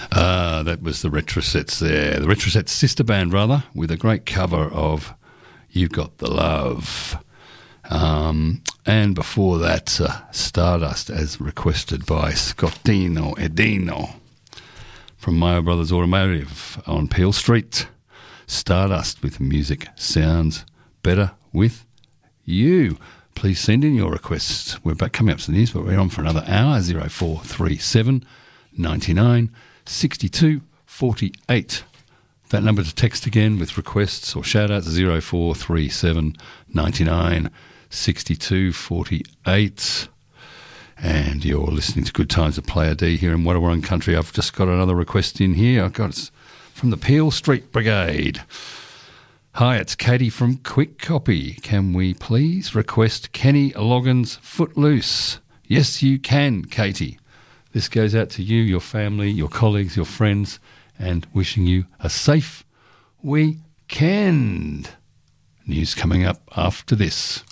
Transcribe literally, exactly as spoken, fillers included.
Uh, that was the Retrosets there. The Retrosets sister band, rather, with a great cover of You've Got the Love. Um, and before that, uh, Stardust, as requested by Scottino Edino from Mayo Brothers Automotive on Peel Street. Stardust with Music Sounds Better With You. Please send in your requests. We're back coming up to the news, but we're on for another hour. zero four three seven, nine nine, six two four eight. That number to text again with requests or shout-outs, zero four three seven, nine nine, six two four eight. And you're listening to Good Times at Player D here in Wadawurrung Country. I've just got another request in here. I've got it from the Peel Street Brigade. Hi, it's Katie from Quick Copy. Can we please request Kenny Loggins' Footloose? Yes, you can, Katie. This goes out to you, your family, your colleagues, your friends, and wishing you a safe weekend. News coming up after this.